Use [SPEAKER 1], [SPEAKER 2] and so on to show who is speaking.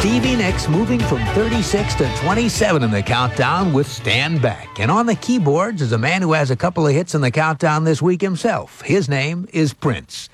[SPEAKER 1] Stevie Nicks moving from 36 to 27 in the countdown with Stand Back. And on the keyboards is a man who has a couple of hits in the countdown this week himself. His name is Prince.